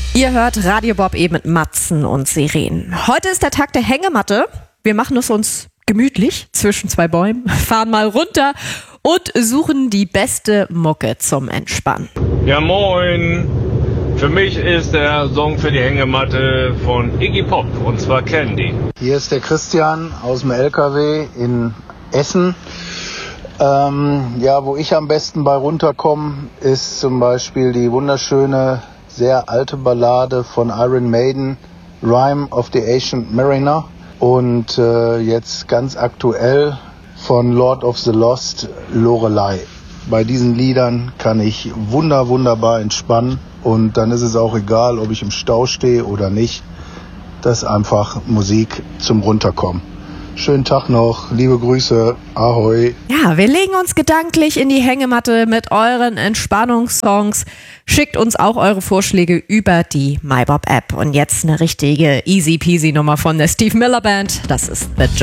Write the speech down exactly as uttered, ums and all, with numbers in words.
Ihr hört Radio Bob E mit Matzen und Sirenen. Heute ist der Tag der Hängematte. Wir machen es uns gemütlich zwischen zwei Bäumen, fahren mal runter und suchen die beste Mucke zum Entspannen. Ja moin, für mich ist der Song für die Hängematte von Iggy Pop und zwar Candy. Hier ist der Christian aus dem L K W in Essen. Ähm, ja, wo ich am besten bei runterkomme, ist zum Beispiel die wunderschöne, sehr alte Ballade von Iron Maiden, Rime of the Ancient Mariner. Und äh, jetzt ganz aktuell von Lord of the Lost, Lorelei. Bei diesen Liedern kann ich wunder, wunderbar entspannen. Und dann ist es auch egal, ob ich im Stau stehe oder nicht. Das ist einfach Musik zum Runterkommen. Schönen Tag noch, liebe Grüße, ahoi. Ja, wir legen uns gedanklich in die Hängematte mit euren Entspannungssongs. Schickt uns auch eure Vorschläge über die MyBob App. Und jetzt eine richtige easy peasy Nummer von der Steve Miller Band. Das ist The